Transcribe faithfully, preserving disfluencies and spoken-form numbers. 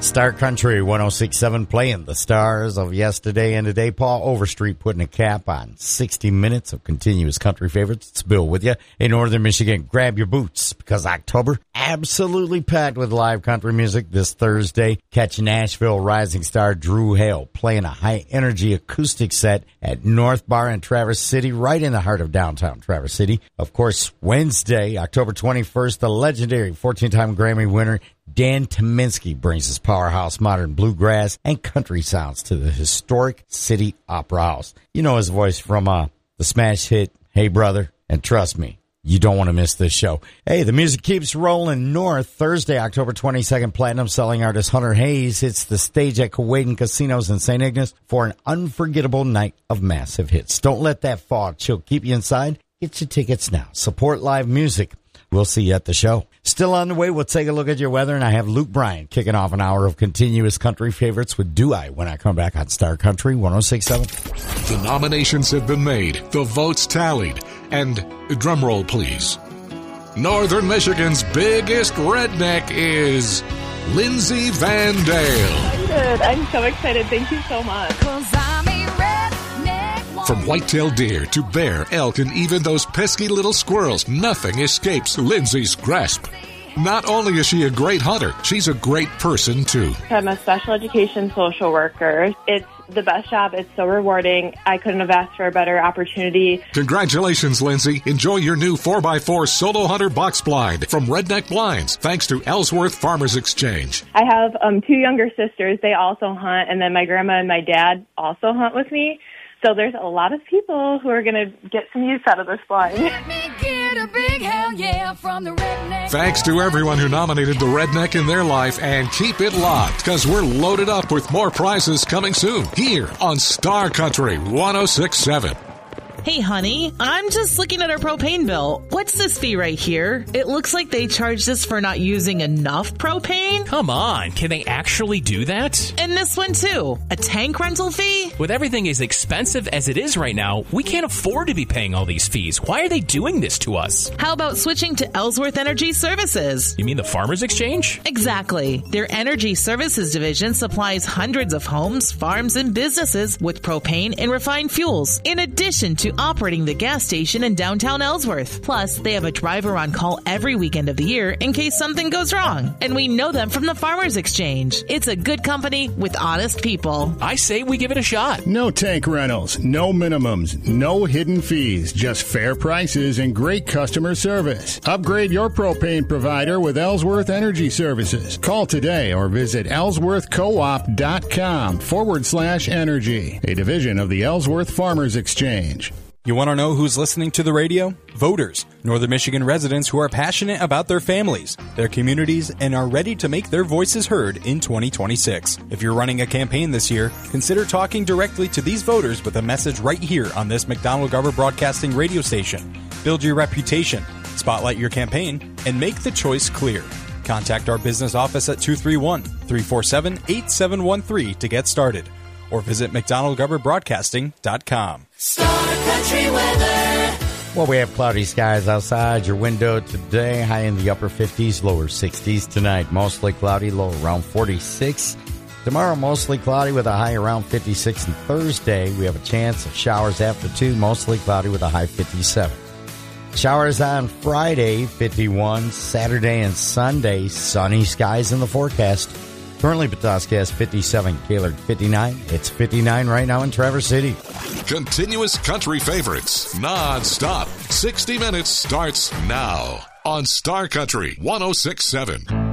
Star Country one oh six point seven playing the stars of yesterday and today. Paul Overstreet putting a cap on sixty minutes of continuous country favorites. It's Bill with you in Northern Michigan. Grab your boots because October absolutely packed with live country music this Thursday. Catch Nashville rising star Drew Hale playing a high-energy acoustic set at North Bar in Traverse City, right in the heart of downtown Traverse City. Of course, Wednesday, October twenty-first, the legendary fourteen-time Grammy winner Dan Tyminski brings his powerhouse modern bluegrass and country sounds to the historic City Opera House. You know his voice from uh, the smash hit Hey Brother, and trust me, you don't want to miss this show. Hey, the music keeps rolling north. Thursday, October twenty-second, platinum-selling artist Hunter Hayes hits the stage at Kuwaitan Casinos in Saint Ignace for an unforgettable night of massive hits. Don't let that fog chill keep you inside. Get your tickets now. Support live music. We'll see you at the show. Still on the way, we'll take a look at your weather, and I have Luke Bryan kicking off an hour of continuous country favorites with Do I when I come back on Star Country one oh six point seven. The nominations have been made, the votes tallied, and drumroll please. Northern Michigan's biggest redneck is Lindsay Van Dale. I'm good. I'm so excited. Thank you so much. From white-tailed deer to bear, elk, and even those pesky little squirrels, nothing escapes Lindsay's grasp. Not only is she a great hunter, she's a great person, too. I'm a special education social worker. It's the best job. It's so rewarding. I couldn't have asked for a better opportunity. Congratulations, Lindsay. Enjoy your new four by four Solo Hunter box blind from Redneck Blinds, thanks to Ellsworth Farmers Exchange. I have um, two younger sisters. They also hunt, and then my grandma and my dad also hunt with me. So there's a lot of people who are going to get some use out of this blind. Let me get a big hell yeah from the redneck. Thanks to everyone who nominated the redneck in their life, and keep it locked, because we're loaded up with more prizes coming soon here on Star Country one oh six point seven. Hey, honey, I'm just looking at our propane bill. What's this fee right here? It looks like they charged us for not using enough propane. Come on, can they actually do that? And this one, too. A tank rental fee? With everything as expensive as it is right now, we can't afford to be paying all these fees. Why are they doing this to us? How about switching to Ellsworth Energy Services? You mean the Farmers Exchange? Exactly. Their Energy Services division supplies hundreds of homes, farms, and businesses with propane and refined fuels, in addition to operating the gas station in downtown Ellsworth. Plus, they have a driver on call every weekend of the year in case something goes wrong. And we know them from the Farmers Exchange. It's a good company with honest people. I say we give it a shot. No tank rentals, no minimums, no hidden fees, just fair prices and great customer service. Upgrade your propane provider with Ellsworth Energy Services. Call today or visit ellsworthcoop.com forward slash energy, a division of the Ellsworth Farmers Exchange. You want to know who's listening to the radio? Voters, Northern Michigan residents who are passionate about their families, their communities, and are ready to make their voices heard in twenty twenty-six. If you're running a campaign this year, consider talking directly to these voters with a message right here on this McDonald-Garver Broadcasting radio station. Build your reputation, spotlight your campaign, and make the choice clear. Contact our business office at two three one, three four seven, eight seven one three to get started, or visit mcdonald garver broadcasting dot com. Star Country weather. Well, we have cloudy skies outside your window today. High in the upper fifties, lower sixties tonight. Mostly cloudy, low around forty-six. Tomorrow, mostly cloudy with a high around fifty-six. And Thursday, we have a chance of showers after two, mostly cloudy with a high fifty-seven. Showers on Friday, fifty-one. Saturday and Sunday, sunny skies in the forecast. Currently, Petoskey has fifty-seven, Gaylord fifty-nine. It's fifty-nine right now in Traverse City. Continuous country favorites, non-stop. sixty minutes starts now on Star Country one oh six point seven.